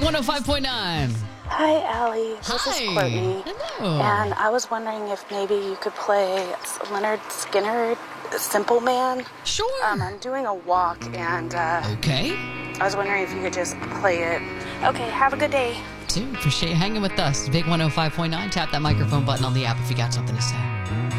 105.9. Hi, Allie. This is Courtney. Hello. And I was wondering if maybe you could play Leonard Skinner, Simple Man. Sure. I'm doing a walk, and Okay. I was wondering if you could just play it. Okay, have a good day. Appreciate you hanging with us. Big 105.9. Tap that microphone button on the app if you got something to say.